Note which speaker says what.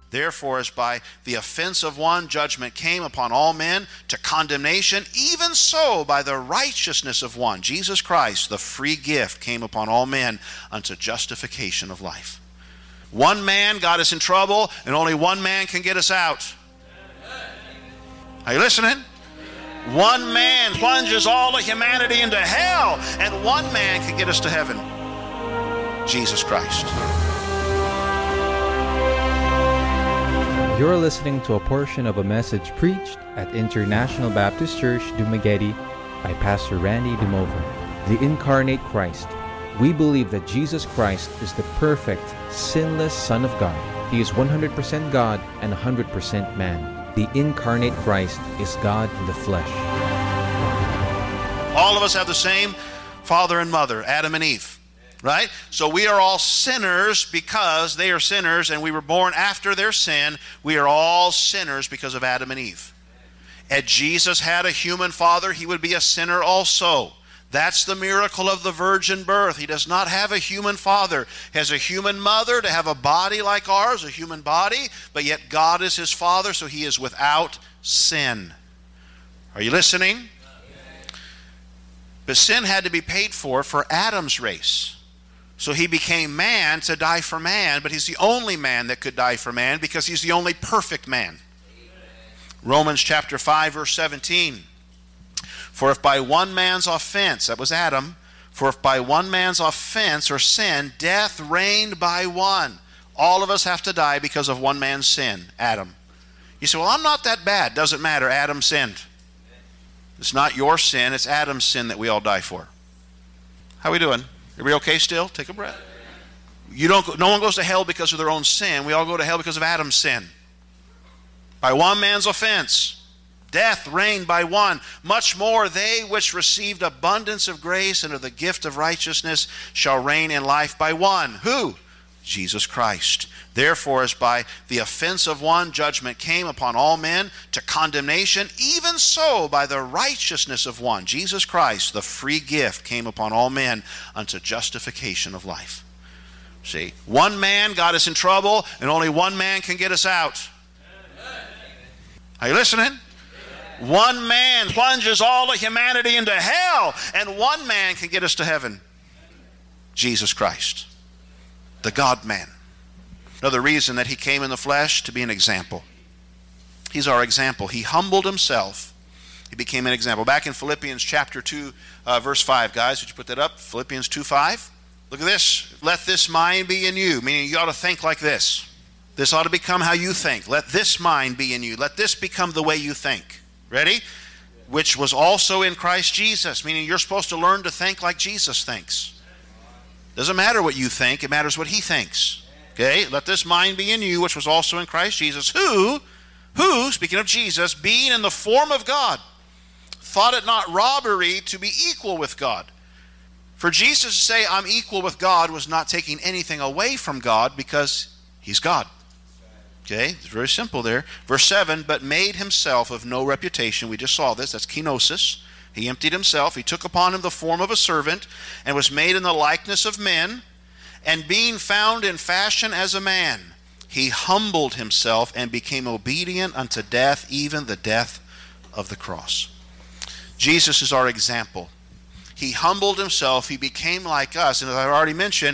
Speaker 1: Therefore, as by the offense of one judgment came upon all men to condemnation, even so by the righteousness of one, Jesus Christ, the free gift, came upon all men unto justification of life. One man got us in trouble, and only one man can get us out. Are you listening? One man plunges all of humanity into hell, and one man can get us to heaven. Jesus Christ.
Speaker 2: You're listening to a portion of a message preached at International Baptist Church, Dumaguete by Pastor Randy Dumover. The Incarnate Christ. We believe that Jesus Christ is the perfect, sinless Son of God. He is 100% God and 100% man. The Incarnate Christ is God in the flesh.
Speaker 1: All of us have the same father and mother, Adam and Eve. Right? So we are all sinners because they are sinners, and we were born after their sin. We are all sinners because of Adam and Eve. Had Jesus had a human father, he would be a sinner also. That's the miracle of the virgin birth. He does not have a human father. He has a human mother to have a body like ours, a human body, but yet God is his father, so he is without sin. Are you listening? But sin had to be paid for Adam's race. So he became man to die for man, but he's the only man that could die for man because he's the only perfect man. Romans chapter 5, verse 17. For if by one man's offense, that was Adam, for if by one man's offense or sin, death reigned by one. All of us have to die because of one man's sin, Adam. You say, well, I'm not that bad. Doesn't matter. Adam sinned. It's not your sin. It's Adam's sin that we all die for. How we doing? Everybody okay still? Take a breath. No one goes to hell because of their own sin. We all go to hell because of Adam's sin. By one man's offense, death reigned by one. Much more they which received abundance of grace and of the gift of righteousness shall reign in life by one. Who? Jesus Christ. Therefore, as by the offense of one judgment came upon all men to condemnation, even so by the righteousness of one, Jesus Christ, the free gift, came upon all men unto justification of life. See, one man got us in trouble, and only one man can get us out. Are you listening? One man plunges all of humanity into hell, and one man can get us to heaven. Jesus Christ, the God-man. Another reason that he came in the flesh, to be an example. He's our example. He humbled himself. He became an example. Back in Philippians chapter 2, verse 5, guys, would you put that up? Philippians 2:5. Look at this. Let this mind be in you, meaning you ought to think like this. This ought to become how you think. Let this mind be in you. Let this become the way you think. Ready? Which was also in Christ Jesus, meaning you're supposed to learn to think like Jesus thinks. Doesn't matter what you think, it matters what he thinks. Okay, let this mind be in you, which was also in Christ Jesus, who, speaking of Jesus, being in the form of God, thought it not robbery to be equal with God. For Jesus to say, I'm equal with God, was not taking anything away from God because he's God. Okay, it's very simple there. Verse 7, but made himself of no reputation. We just saw this, that's kenosis. He emptied himself. He took upon him the form of a servant and was made in the likeness of men. And being found in fashion as a man, he humbled himself and became obedient unto death, even the death of the cross. Jesus is our example. He humbled himself. He became like us. And as I already mentioned,